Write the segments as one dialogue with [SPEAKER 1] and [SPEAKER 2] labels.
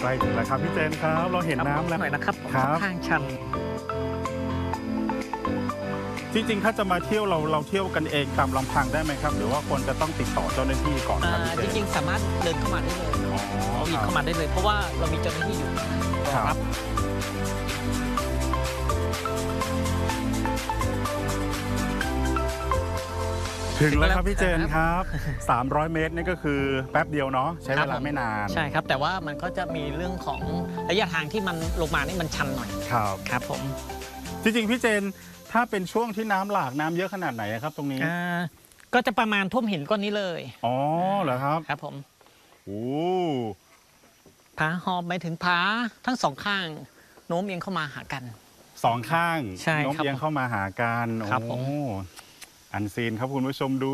[SPEAKER 1] ล้ถึงแล้วครับพี่เจนครับเราเห็นน้ำแล้ว
[SPEAKER 2] หน่อยนะครับ
[SPEAKER 1] ครับ
[SPEAKER 2] ข้างชัน
[SPEAKER 1] จริงๆถ้าจะมาเที่ยวเราเที่ยวกันเองตามลำพังได้ไหมครับหรือว่าควรจะต้องติดต่อเจ้าหน้าที่ก่อนครับพี่เจ
[SPEAKER 2] จ
[SPEAKER 1] น
[SPEAKER 2] ริงๆสามารถเดินเข้ามาได้เลยเราหยิบเข้ามาได้เลย เพราะว่าเรามีเจ้าหน้าที่อยู่รอรับ
[SPEAKER 1] ถึงแล้วครับพี่เจนครับ300 เมตรนี่ก็คือแป๊บเดียวเนาะใช้เวลาไม่นาน
[SPEAKER 2] ใช่ครับแต่ว่ามันก็จะมีเรื่องของระยะทางที่มันลงมานี่มันชันหน่อย
[SPEAKER 1] ครับ
[SPEAKER 2] ครับผม
[SPEAKER 1] จริงๆพี่เจนถ้าเป็นช่วงที่น้ำหลากน้ำเยอะขนาดไหนครับตรงนี้
[SPEAKER 2] ก็จะประมาณท่วมหินก้อนนี้เลย
[SPEAKER 1] อ๋อเหรอครับ
[SPEAKER 2] ครับผม
[SPEAKER 1] โอ้
[SPEAKER 2] ผาหอบไปถึงผาทั้งสองข้างโน้มเอียงเข้ามาหากัน
[SPEAKER 1] สองข้าง
[SPEAKER 2] ใช่ครับ
[SPEAKER 1] โน้มเอียงเข้ามาหากัน
[SPEAKER 2] ครับผม
[SPEAKER 1] โอ้อันซีนครับคุณผู้ชมดู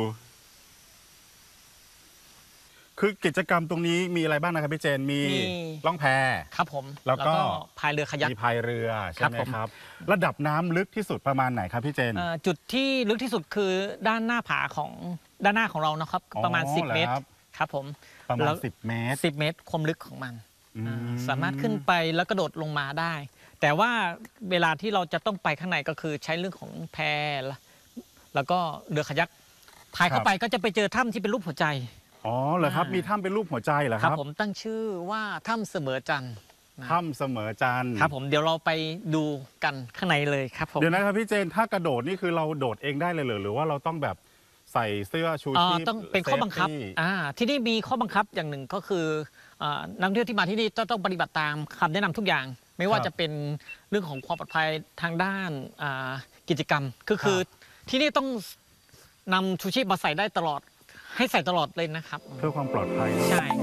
[SPEAKER 1] คือกิจกรรมตรงนี้มีอะไรบ้างนะครับพี่เจนมีล่องแพ
[SPEAKER 2] ครับผม
[SPEAKER 1] แล้วก็
[SPEAKER 2] พายเรือขยัก
[SPEAKER 1] มีพายเรือใช่ไหม
[SPEAKER 2] ครับผม
[SPEAKER 1] ครับ ระดับน้ำลึกที่สุดประมาณไหนครับพี่เจน
[SPEAKER 2] จุดที่ลึกที่สุดคือด้านหน้าผาของด้านหน้าของเรานะครับ ประมาณ 10 เมตร
[SPEAKER 1] หอครับ
[SPEAKER 2] ครับผม
[SPEAKER 1] ประมาณ
[SPEAKER 2] แล้ว
[SPEAKER 1] 10 เมตร
[SPEAKER 2] 10 เมตรความลึกของมัน
[SPEAKER 1] อืม
[SPEAKER 2] สามารถขึ้นไปแล้วกระโดดลงมาได้ แต่ว่าเวลาที่เราจะต้องไปข้างในก็คือใช้เรื่องของแพแล้วก็เรือขยักพายเข้าไปก็จะไปเจอถ้ำที่เป็นรูปหัวใจ
[SPEAKER 1] อ๋อเหรอครับมีถ้ำเป็นรูปหัวใจเหรอ
[SPEAKER 2] ค
[SPEAKER 1] ค
[SPEAKER 2] รั
[SPEAKER 1] รั
[SPEAKER 2] บบ ผมตั้งชื่อว่าถ้ำเสมอจันทร์นะ
[SPEAKER 1] ถ้ำเสมอจันทร์
[SPEAKER 2] ครับผมเดี๋ยวเราไปดูกันข้างในเลยครับผม
[SPEAKER 1] เดี๋ยวนะครับพี่เจนถ้ากระโดดนี่คือเราโดดเองได้เลยหรือว่าเราต้องแบบใส่เสื้อชูชีพ
[SPEAKER 2] ต้องเป็นข้อบังคับ
[SPEAKER 1] เซฟตี้
[SPEAKER 2] ที่นี่มีข้อบังคับอย่างหนึ่งก็คือนักท่องเที่ยวที่มาที่นี่ต้องปฏิบัติตามคำแนะนำทุกอย่าง ไม่ว่าจะเป็นเรื่องของความปลอดภัยทางด้านกิจกรรมคือที่นี่ต้องนำชูชีพมาใส่ได้ตลอดให้ใส่ตลอดเลยนะครับ
[SPEAKER 1] เพื่อความปลอดภัย
[SPEAKER 2] ใช่